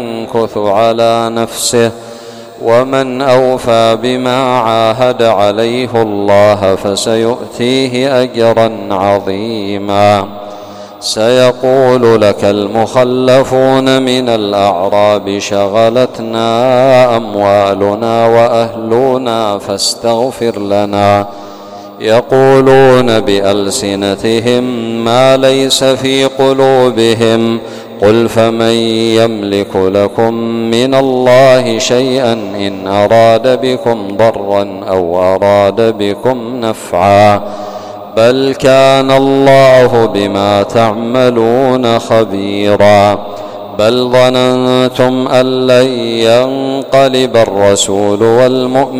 ينكث على نفسه، ومن أوفى بما عاهد عليه الله فسيؤتيه أجرا عظيما. سيقول لك المخلفون من الأعراب شغلتنا أموالنا وأهلنا فاستغفر لنا، يقولون بألسنتهم ما ليس في قلوبهم، قل فمن يملك لكم من الله شيئا إن أراد بكم ضرا أو أراد بكم نفعا، بل كان الله بما تعملون خبيرا. بل ظننتم أن لن ينقلب الرسول والمؤمنون